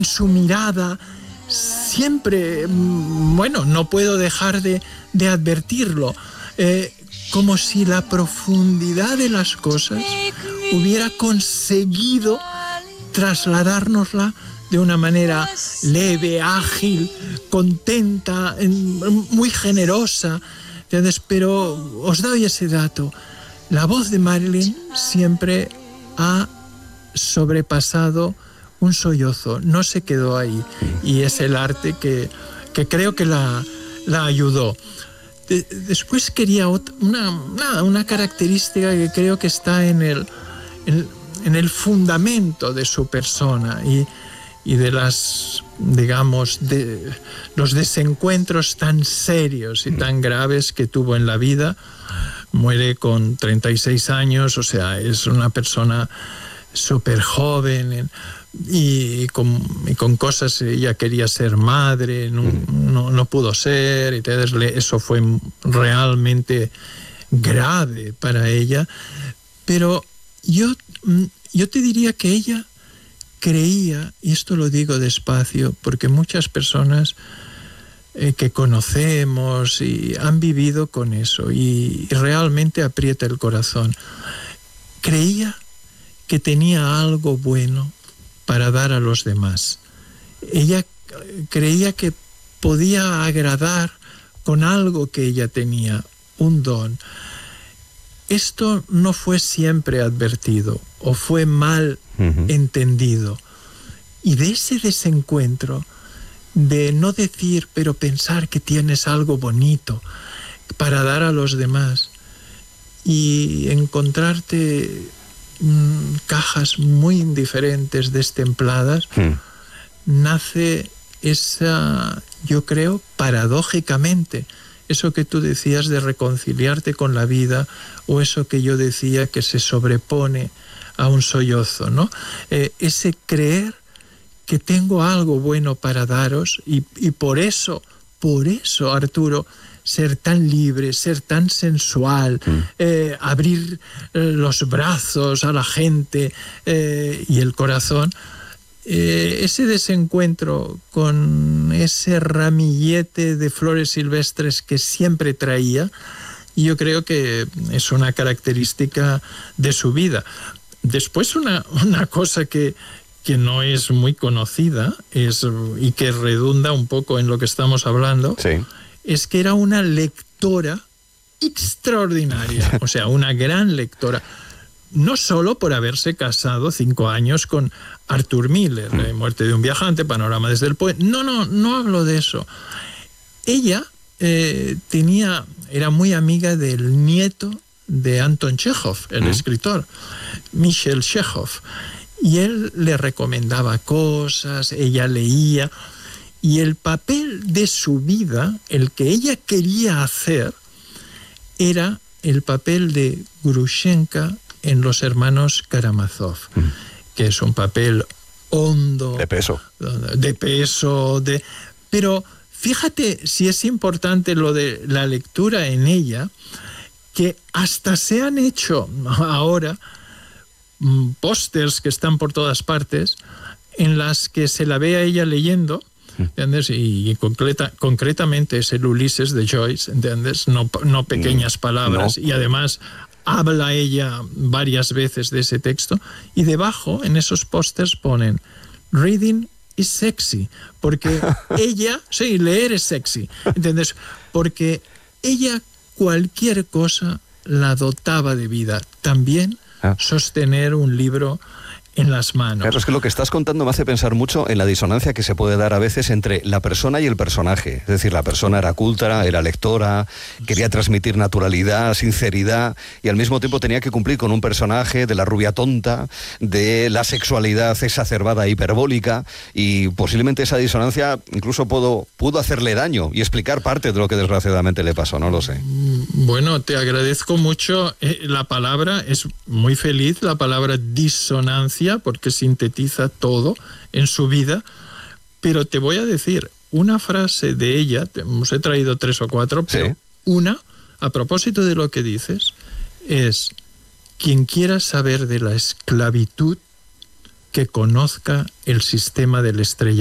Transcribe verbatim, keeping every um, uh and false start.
su mirada, siempre, bueno, no puedo dejar de, de advertirlo, eh, como si la profundidad de las cosas hubiera conseguido trasladárnosla de una manera leve, ágil, contenta, muy generosa. ¿Entiendes? Pero os doy ese dato. La voz de Marilyn siempre ha sobrepasado un sollozo, no se quedó ahí. Y es el arte que, que creo que la, la ayudó. De, después quería otra, una, nada, una característica que creo que está en el, en, en el fundamento de su persona y, y de las, digamos, de los desencuentros tan serios y tan graves que tuvo en la vida. Muere con treinta y seis años, o sea, es una persona súper joven y con, y con cosas. Ella quería ser madre, no, no, no pudo ser, y eso fue realmente grave para ella. Pero yo, yo te diría que ella creía, y esto lo digo despacio, porque muchas personas eh, que conocemos y han vivido con eso, y, y realmente aprieta el corazón. Creía que tenía algo bueno para dar a los demás. Ella creía que podía agradar con algo que ella tenía, un don. Esto no fue siempre advertido o fue mal uh-huh. entendido. Y de ese desencuentro, de no decir, pero pensar que tienes algo bonito para dar a los demás y encontrarte mmm, cajas muy indiferentes, destempladas, uh-huh. nace esa, yo creo, paradójicamente, eso que tú decías de reconciliarte con la vida, o eso que yo decía que se sobrepone a un sollozo, ¿no? Eh, ese creer que tengo algo bueno para daros, y, y por eso, por eso, Arturo, ser tan libre, ser tan sensual, mm. eh, abrir eh, los brazos a la gente eh, y el corazón. Eh, ese desencuentro con ese ramillete de flores silvestres que siempre traía, yo creo que es una característica de su vida. Después una, una cosa que, que no es muy conocida es, y que redunda un poco en lo que estamos hablando, sí. es que era una lectora extraordinaria, o sea, una gran lectora. No solo por haberse casado cinco años con Arthur Miller, mm. Muerte de un viajante, Panorama desde el poema. No, no, no hablo de eso. Ella eh, tenía, era muy amiga del nieto de Anton Chekhov, el mm. escritor, Michel Chekhov. Y él le recomendaba cosas, ella leía. Y el papel de su vida, el que ella quería hacer, era el papel de Grushenka en Los hermanos Karamazov, mm. que es un papel hondo, de peso, de peso, de... pero fíjate si es importante lo de la lectura en ella, que hasta se han hecho ahora pósters que están por todas partes, en las que se la ve a ella leyendo, ¿entiendes? Y, y concreta, concretamente es el Ulises de Joyce, ¿entiendes? No, no pequeñas palabras, no. Y además habla ella varias veces de ese texto, y debajo en esos pósters ponen reading is sexy, porque ella, sí, leer es sexy, ¿entiendes? Porque ella cualquier cosa la dotaba de vida, también ah. sostener un libro en las manos. Claro, es que lo que estás contando me hace pensar mucho en la disonancia que se puede dar a veces entre la persona y el personaje. Es decir, la persona era culta, era lectora, quería transmitir naturalidad, sinceridad, y al mismo tiempo tenía que cumplir con un personaje de la rubia tonta, de la sexualidad exacerbada, hiperbólica, y posiblemente esa disonancia incluso pudo, pudo hacerle daño y explicar parte de lo que desgraciadamente le pasó, no lo sé. Bueno, te agradezco mucho. La palabra es muy feliz, la palabra disonancia, porque sintetiza todo en su vida, pero te voy a decir una frase de ella, os he traído tres o cuatro, pero sí. una, a propósito de lo que dices, es: quien quiera saber de la esclavitud, que conozca el sistema del estrellado.